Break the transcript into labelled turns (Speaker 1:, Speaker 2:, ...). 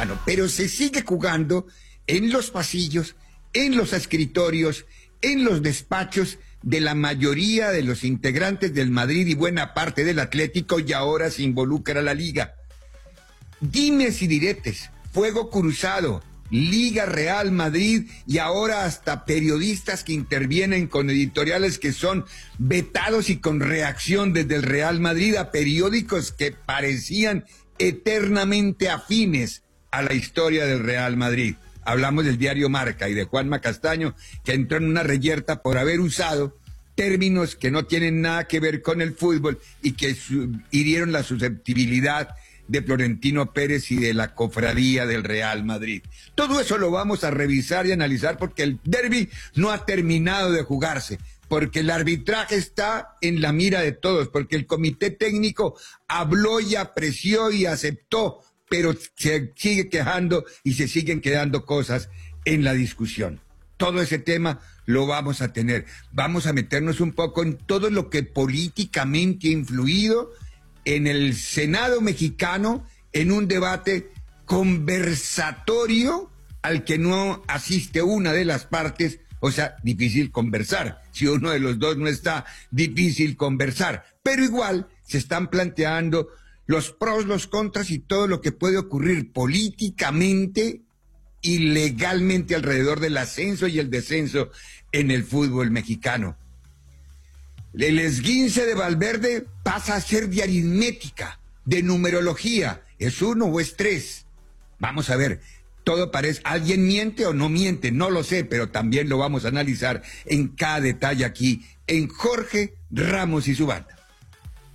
Speaker 1: pero se sigue jugando en los pasillos, en los escritorios, en los despachos de la mayoría de los integrantes del Madrid y buena parte del Atlético, y ahora se involucra la Liga. Dimes y diretes, fuego cruzado, Liga, Real Madrid, y ahora hasta periodistas que intervienen con editoriales que son vetados y con reacción desde el Real Madrid a periódicos que parecían eternamente afines a la historia del Real Madrid. Hablamos del diario Marca y de Juanma Castaño, que entró en una reyerta por haber usado términos que no tienen nada que ver con el fútbol y que hirieron la susceptibilidad de Florentino Pérez y de la cofradía del Real Madrid. Todo eso lo vamos a revisar y analizar porque el derbi no ha terminado de jugarse, porque el arbitraje está en la mira de todos, porque el comité técnico habló y apreció y aceptó, pero se sigue quejando y se siguen quedando cosas en la discusión. Todo ese tema lo vamos a tener. Vamos a meternos un poco en todo lo que políticamente ha influido en el Senado mexicano, en un debate conversatorio al que no asiste una de las partes. O sea, difícil conversar. Si uno de los dos no está, difícil conversar. Pero igual se están planteando los pros, los contras y todo lo que puede ocurrir políticamente y legalmente alrededor del ascenso y el descenso en el fútbol mexicano. El esguince de Valverde pasa a ser de aritmética, de numerología. ¿Es 1 o es 3? Vamos a ver. Todo parece, ¿alguien miente o no miente? No lo sé, pero también lo vamos a analizar en cada detalle aquí, en Jorge Ramos y su banda.